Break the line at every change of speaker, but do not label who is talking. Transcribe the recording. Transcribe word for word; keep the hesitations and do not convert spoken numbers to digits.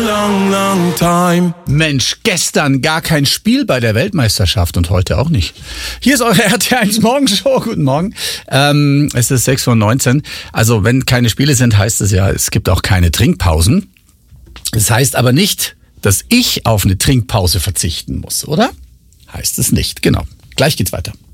Long, long time. Mensch, gestern gar kein Spiel bei der Weltmeisterschaft und heute auch nicht. Hier ist eure R T eins Morgenshow. Guten Morgen. Ähm, es ist sechs Uhr neunzehn. Also wenn keine Spiele sind, heißt es ja, es gibt auch keine Trinkpausen. Das heißt aber nicht, dass ich auf eine Trinkpause verzichten muss, oder? Heißt es nicht, genau. Gleich geht's weiter.